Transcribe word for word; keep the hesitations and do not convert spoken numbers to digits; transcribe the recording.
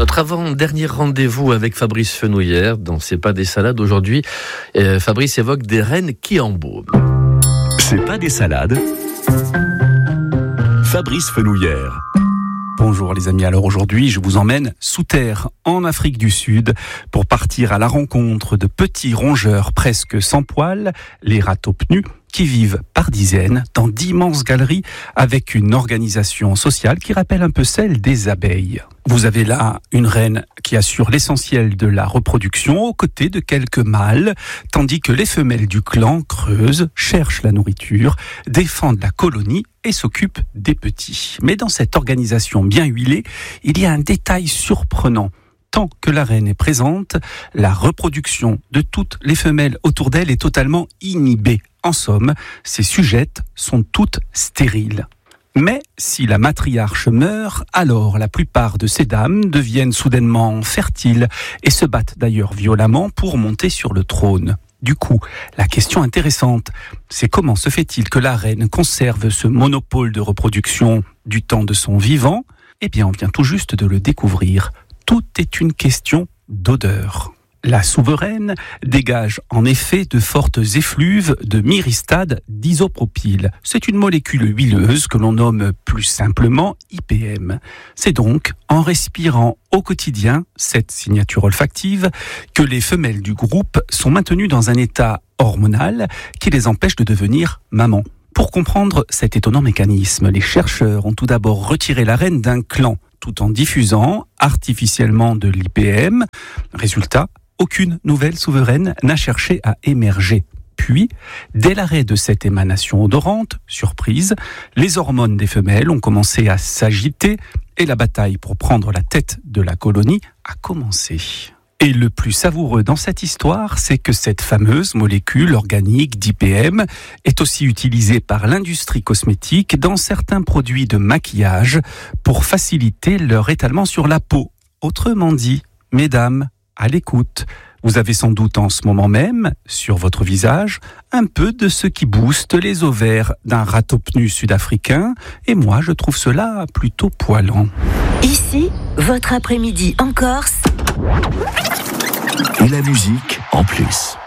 Notre avant-dernier rendez-vous avec Fabrice Fenouillère dans C'est pas des salades. Aujourd'hui, euh, Fabrice évoque des rennes qui embaument. C'est pas des salades. Fabrice Fenouillère. Bonjour les amis, alors aujourd'hui je vous emmène sous terre en Afrique du Sud pour partir à la rencontre de petits rongeurs presque sans poils, les ratopnus, qui vivent par dizaines dans d'immenses galeries avec une organisation sociale qui rappelle un peu celle des abeilles. Vous avez là une reine qui assure l'essentiel de la reproduction aux côtés de quelques mâles, tandis que les femelles du clan creusent, cherchent la nourriture, défendent la colonie et s'occupent des petits. Mais dans cette organisation bien huilée, il y a un détail surprenant. Tant que la reine est présente, la reproduction de toutes les femelles autour d'elle est totalement inhibée. En somme, ces sujettes sont toutes stériles. Mais si la matriarche meurt, alors la plupart de ces dames deviennent soudainement fertiles et se battent d'ailleurs violemment pour monter sur le trône. Du coup, la question intéressante, c'est comment se fait-il que la reine conserve ce monopole de reproduction du temps de son vivant ? Eh bien, on vient tout juste de le découvrir. Tout est une question d'odeur. La souveraine dégage en effet de fortes effluves de myristade d'isopropyl. C'est une molécule huileuse que l'on nomme plus simplement I P M. C'est donc en respirant au quotidien cette signature olfactive que les femelles du groupe sont maintenues dans un état hormonal qui les empêche de devenir maman. Pour comprendre cet étonnant mécanisme, les chercheurs ont tout d'abord retiré la reine d'un clan tout en diffusant artificiellement de l'I P M. Résultat, aucune nouvelle souveraine n'a cherché à émerger. Puis, dès l'arrêt de cette émanation odorante, surprise, les hormones des femelles ont commencé à s'agiter et la bataille pour prendre la tête de la colonie a commencé. Et le plus savoureux dans cette histoire, c'est que cette fameuse molécule organique d'I P M est aussi utilisée par l'industrie cosmétique dans certains produits de maquillage pour faciliter leur étalement sur la peau. Autrement dit, mesdames, à l'écoute, vous avez sans doute en ce moment même, sur votre visage, un peu de ce qui booste les ovaires d'un ratopnu sud-africain, et moi je trouve cela plutôt poilant. Ici, votre après-midi en Corse. Et la musique en plus.